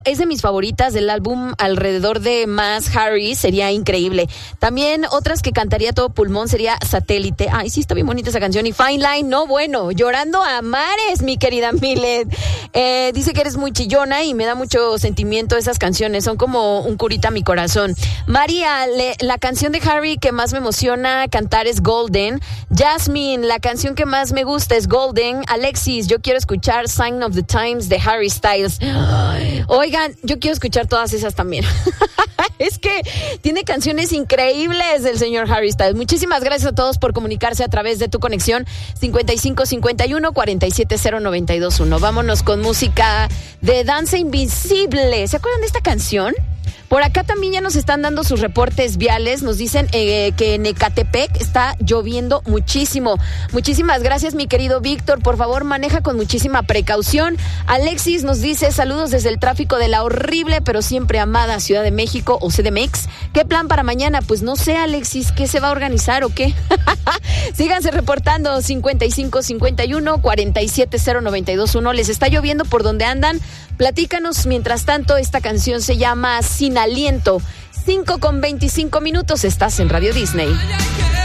Es de mis favoritas del álbum Alrededor de Más Harry, sería increíble. También otras que cantaría todo pulmón sería Satélite. Ay, sí, está bien bonita esa canción. Y Fine Line, no, bueno, Llorando a Mares, mi querida Milet. Dice que eres muy chillona y me da mucho sentimiento esas canciones, son como un curita a mi corazón. María, la canción de Harry que más me emociona cantar es Golden. Jasmine, la canción que más me gusta es Golden. Alexis, yo quiero escuchar Sign of the Times de Harry Styles. Oigan, yo quiero escuchar todas esas también. Es que tiene canciones increíbles del señor Harry Styles. Muchísimas gracias a todos por comunicarse a través de tu conexión 5551-470-921. Vámonos con música de Danza Invisible. ¿Se acuerdan de esta canción? Por acá también ya nos están dando sus reportes viales. Nos dicen que en Ecatepec está lloviendo muchísimo. Muchísimas gracias, mi querido Víctor. Por favor, maneja con muchísima precaución. Alexis nos dice saludos desde el tráfico de la horrible pero siempre amada Ciudad de México o CDMX. ¿Qué plan para mañana? Pues no sé, Alexis, ¿qué se va a organizar o qué? Síganse reportando 5551-470-921. ¿Les está lloviendo por donde andan? Platícanos. Mientras tanto, esta canción se llama Sin Aliento. 5:25. Estás en Radio Disney.